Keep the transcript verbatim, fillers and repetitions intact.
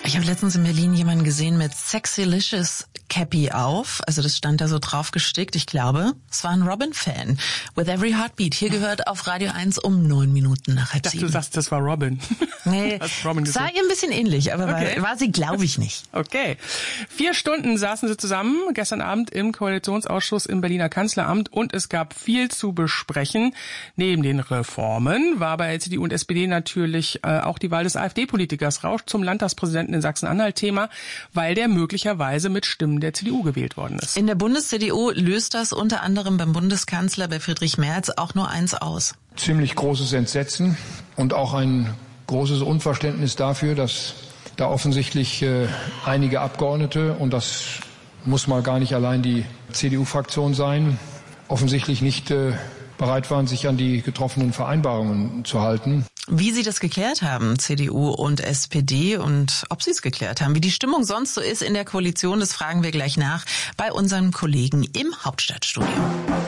Ich habe letztens in Berlin jemanden gesehen mit Sexylicious Cappy auf. Also das stand da so drauf gestickt. Ich glaube, es war ein Robin-Fan. With Every Heartbeat. Hier gehört auf Radio eins um neun Minuten nach halb Ich dachte, sieben. du sagst, das war Robin. Nee, Robin sah ihr ein bisschen ähnlich, aber Okay. war, war sie, glaube ich, nicht. Okay. Vier Stunden saßen sie zusammen gestern Abend im Koalitionsausschuss im Berliner Kanzleramt und es gab viel zu besprechen. Neben den Reformen war bei C D U und S P D natürlich äh, auch die Wahl des AfD-Politikers Rausch zum Landtagspräsidenten in Sachsen-Anhalt Thema, weil der möglicherweise mit Stimmen der C D U gewählt worden ist. In der Bundes-C D U löst das unter anderem beim Bundeskanzler, bei Friedrich Merz, auch nur eins aus. Ziemlich großes Entsetzen und auch ein großes Unverständnis dafür, dass da offensichtlich äh, einige Abgeordnete, und das muss mal gar nicht allein die C D U-Fraktion sein, offensichtlich nicht äh, bereit waren, sich an die getroffenen Vereinbarungen zu halten. Wie sie das geklärt haben, C D U und S P D, und ob sie es geklärt haben, wie die Stimmung sonst so ist in der Koalition, das fragen wir gleich nach bei unseren Kollegen im Hauptstadtstudio.